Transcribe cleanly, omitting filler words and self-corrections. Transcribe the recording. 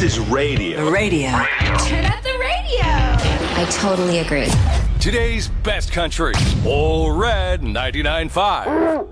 is radio. Radio. Turn up the radio. I totally agree. Today's best country. All Red 99.5.